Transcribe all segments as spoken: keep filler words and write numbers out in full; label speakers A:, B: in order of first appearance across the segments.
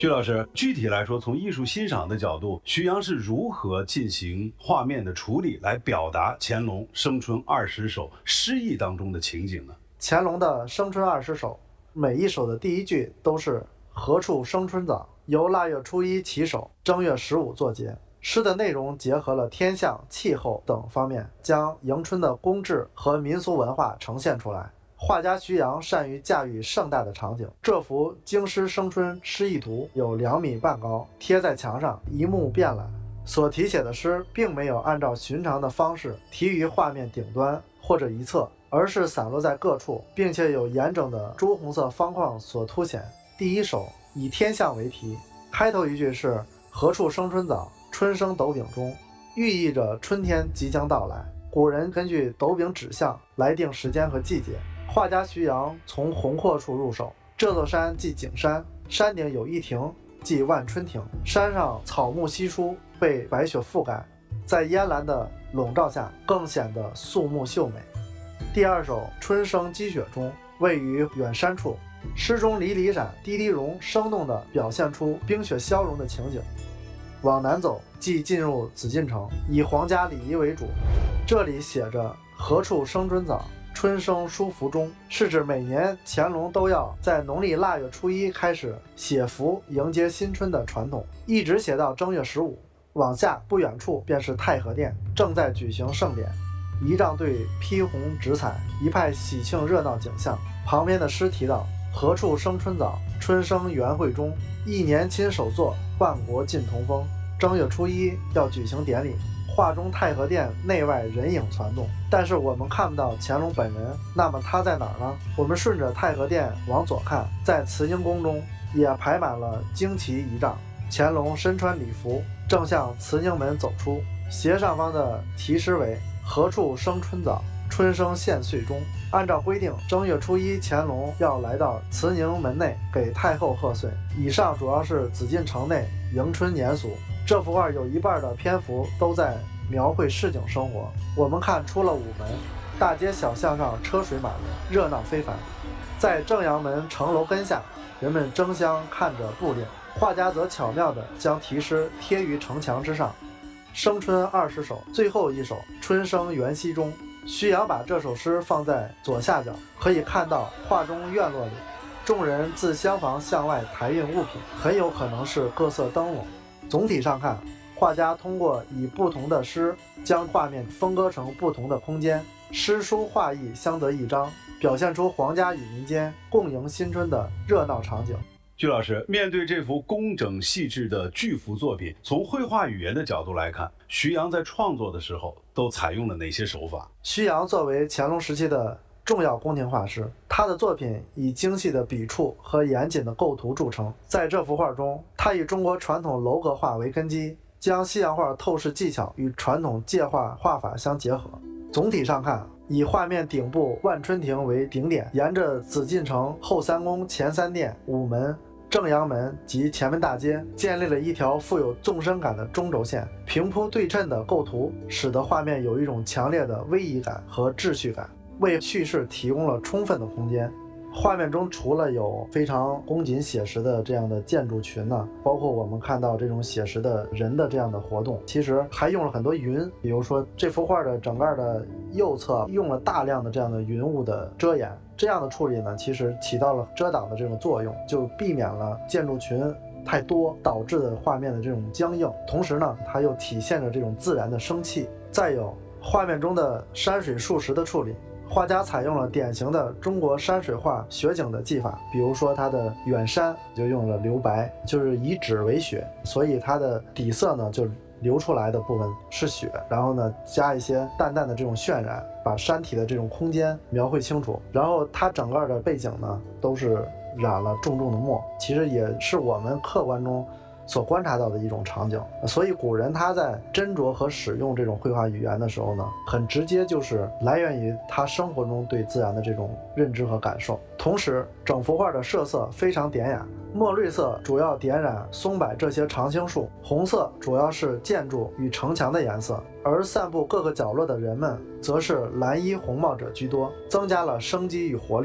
A: 鞠老师，具体来说，从艺术欣赏的角度，徐阳是如何进行画面的处理，来表达乾隆生春二十首诗意当中的情景呢？
B: 乾隆的生春二十首，每一首的第一句都是何处生春早，由腊月初一起首，正月十五作结。诗的内容结合了天象、气候等方面，将迎春的公制和民俗文化呈现出来。画家徐阳善于驾驭盛大的场景，这幅京师生春诗意图有两米半高，贴在墙上，一目遍览。所题写的诗并没有按照寻常的方式题于画面顶端或者一侧，而是散落在各处，并且有严整的朱红色方框所凸显。第一首以天象为题，开头一句是何处生春早，春生斗柄中，寓意着春天即将到来。古人根据斗柄指向来定时间和季节。画家徐阳从宏阔处入手，这座山即景山，山顶有一亭，即万春亭。山上草木稀疏，被白雪覆盖，在烟岚的笼罩下，更显得肃穆秀美。第二首春生积雪中，位于远山处，诗中离离闪、滴滴绒生动地表现出冰雪消融的情景。往南走，即进入紫禁城，以皇家礼仪为主。这里写着何处生春早，春生书符中，是指每年乾隆都要在农历腊月初一开始写符迎接新春的传统，一直写到正月十五。往下不远处便是太和殿，正在举行盛典，仪仗队披红执彩，一派喜庆热闹景象。旁边的诗提到何处生春早，春生元会中，一年亲手作，万国尽同风。正月初一要举行典礼，画中太和殿内外人影攒动，但是我们看不到乾隆本人，那么他在哪儿呢？我们顺着太和殿往左看，在慈宁宫中也排满了旌旗仪仗，乾隆身穿礼服，正向慈宁门走出，斜上方的题诗为何处生春早，春生献岁中。按照规定，正月初一乾隆要来到慈宁门内给太后贺岁。以上主要是紫禁城内迎春年俗。这幅画有一半的篇幅都在描绘市井生活。我们看出了午门，大街小巷上车水马龙，热闹非凡。在正阳门城楼根下，人们争相看着布令，画家则巧妙地将题诗贴于城墙之上。生春二十首，最后一首春生元夕中，徐阳把这首诗放在左下角，可以看到画中院落里众人自厢房向外抬运物品，很有可能是各色灯笼。总体上看，画家通过以不同的诗将画面分割成不同的空间，诗书画意相得益彰，表现出皇家与民间共迎新春的热闹场景。
A: 鞠老师，面对这幅工整细致的巨幅作品，从绘画语言的角度来看，徐阳在创作的时候都采用了哪些手法？
B: 徐阳作为乾隆时期的重要宫廷画师，他的作品以精细的笔触和严谨的构图著称。在这幅画中，他以中国传统楼阁画为根基，将西洋画透视技巧与传统界画画法相结合。总体上看，以画面顶部万春亭为顶点，沿着紫禁城后三宫、前三殿、午门、正阳门及前门大街，建立了一条富有纵深感的中轴线。平铺对称的构图使得画面有一种强烈的威仪感和秩序感，为叙事提供了充分的空间。画面中除了有非常恭谨写实的这样的建筑群呢，包括我们看到这种写实的人的这样的活动，其实还用了很多云。比如说这幅画的整个的右侧用了大量的这样的云雾的遮掩，这样的处理呢，其实起到了遮挡的这种作用，就避免了建筑群太多导致的画面的这种僵硬，同时呢，它又体现着这种自然的生气。再有画面中的山水树石的处理，画家采用了典型的中国山水画雪景的技法，比如说它的远山就用了留白，就是以纸为雪，所以它的底色呢就流出来的部分是雪，然后呢加一些淡淡的这种渲染，把山体的这种空间描绘清楚。然后它整个的背景呢都是染了重重的墨，其实也是我们客观中所观察到的一种场景。所以古人他在斟酌和使用这种绘画语言的时候呢，很直接就是来源于他生活中对自然的这种认知和感受。同时整幅画的设色非常典雅，墨绿色主要点染松柏这些常青树，红色主要是建筑与城墙的颜色，而散布各个角落的人们则是蓝衣红帽者居多，增加了生机与活力。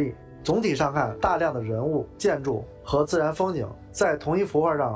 B: 总体上看，大量的人物、建筑和自然风景在同一幅画上